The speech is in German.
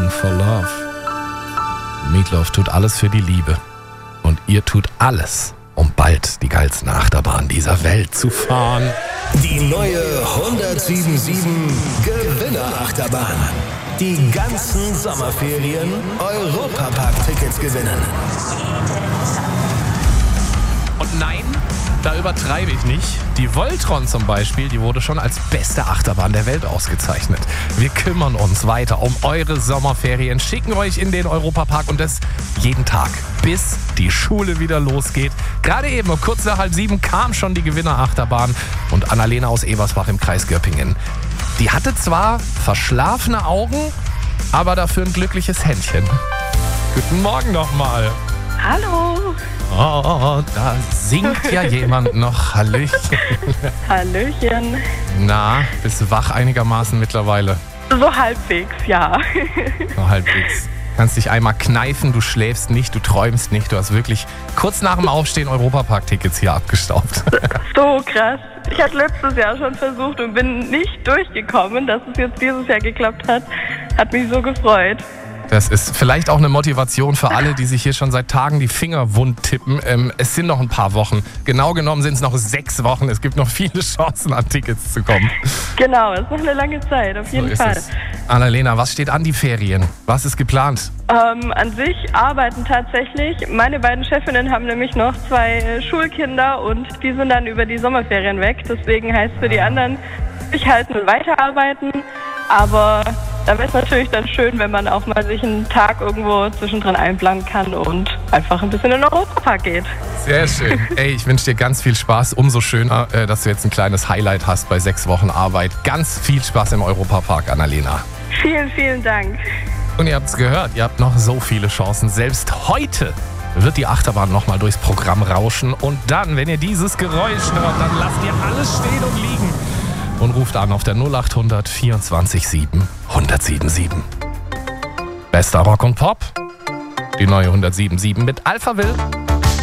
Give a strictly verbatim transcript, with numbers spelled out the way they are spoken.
Falling for Love. Meatloaf tut alles für die Liebe. Und ihr tut alles, um bald die geilsten Achterbahnen dieser Welt zu fahren. Die neue hundertsieben sieben Gewinner-Achterbahn. Die ganzen Sommerferien Europapark-Tickets gewinnen. Und nein, da übertreibe ich nicht. Die Voltron zum Beispiel, die wurde schon als beste Achterbahn der Welt ausgezeichnet. Wir kümmern uns weiter um eure Sommerferien, schicken euch in den Europapark und das jeden Tag, bis die Schule wieder losgeht. Gerade eben um kurz nach halb sieben kam schon die Gewinner-Achterbahn und Annalena aus Ebersbach im Kreis Göppingen. Die hatte zwar verschlafene Augen, aber dafür ein glückliches Händchen. Guten Morgen nochmal. Hallo. Oh, da singt ja jemand noch. Hallöchen. Hallöchen. Na, bist du wach einigermaßen mittlerweile? So halbwegs, ja. So halbwegs. Kannst dich einmal kneifen, du schläfst nicht, du träumst nicht. Du hast wirklich kurz nach dem Aufstehen Europapark-Tickets hier abgestaubt. So krass. Ich hatte letztes Jahr schon versucht und bin nicht durchgekommen. Dass es jetzt dieses Jahr geklappt hat, hat mich so gefreut. Das ist vielleicht auch eine Motivation für alle, die sich hier schon seit Tagen die Finger wund tippen. Ähm, es sind noch ein paar Wochen. Genau genommen sind es noch sechs Wochen. Es gibt noch viele Chancen, an Tickets zu kommen. Genau, es ist noch eine lange Zeit, auf jeden so Fall. Es. Annalena, was steht an die Ferien? Was ist geplant? Ähm, an sich arbeiten tatsächlich. Meine beiden Chefinnen haben nämlich noch zwei äh, Schulkinder und die sind dann über die Sommerferien weg. Deswegen heißt für die anderen, ich halten und weiterarbeiten. Aber da wäre es natürlich dann schön, wenn man auch mal sich einen Tag irgendwo zwischendrin einplanen kann und einfach ein bisschen in den Europapark geht. Sehr schön. Ey, ich wünsche dir ganz viel Spaß. Umso schöner, dass du jetzt ein kleines Highlight hast bei sechs Wochen Arbeit. Ganz viel Spaß im Europapark, Annalena. Vielen, vielen Dank. Und ihr habt es gehört, ihr habt noch so viele Chancen. Selbst heute wird die Achterbahn nochmal durchs Programm rauschen. Und dann, wenn ihr dieses Geräusch hört, dann lasst ihr alles stehen und liegen. Und ruft an auf der null acht hundert vierundzwanzig sieben hundertsiebenundsieben. Bester Rock und Pop. Die neue hundertsieben sieben mit Alphaville.